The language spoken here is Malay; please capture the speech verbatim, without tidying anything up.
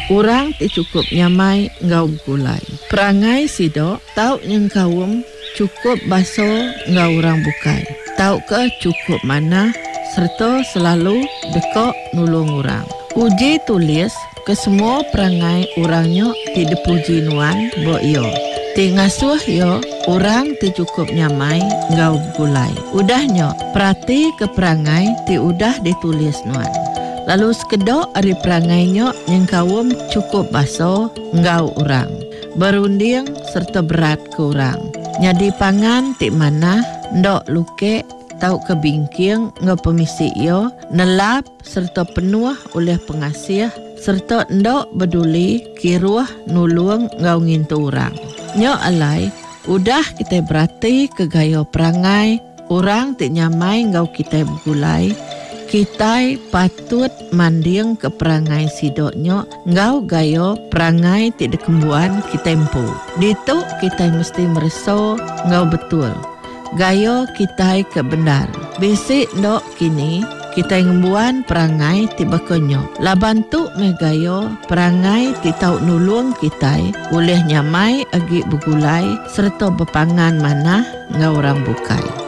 Orang ti cukup nyamai ngau gulai. Perangai sidok tau nyeng kawum cukup baso ngau orang bukai. Tau ke cukup mana serta selalu dekok nulung orang. Uji tulis ke semua perangai orangnya ti dipuji nuan bo iyo. Ti ngasuh yo orang ti cukup nyamai ngau gulai. Udahnya perhati ke perangai ti udah ditulis nuan. Lalu sekedok ari perangainya yang kawum cukup baso ngau orang. Berunding serta berat ke orang. Nyadi pangan ti mana ndok luke tau kebingking ngau pemisi yo nelap serta penuh oleh pengasih serta ndok beduli kiruah nulung ngau ngintu orang. Nyo alai udah kita berarti ke gayo perangai orang ti nyamai ngau kita begulai. Kita patut manding ke perangai sidoknya ngau gayo perangai ti dekembuan kita empu. Ditu kita mesti mereso ngau betul. Gayo kita ke benar. Besi ndok kini kita ngembuan perangai ti bakonyo. Laban tu me gayo perangai ti tau nulung kita oleh nyamai agi begulai serta bepangan mana ngau orang bukai.